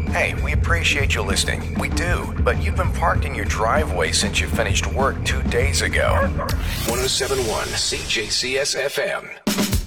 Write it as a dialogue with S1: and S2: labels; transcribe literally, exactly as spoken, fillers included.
S1: Hey, we appreciate you listening. We do, but you've been parked in your driveway since you finished work two days ago. one oh seven point one C J C S F M.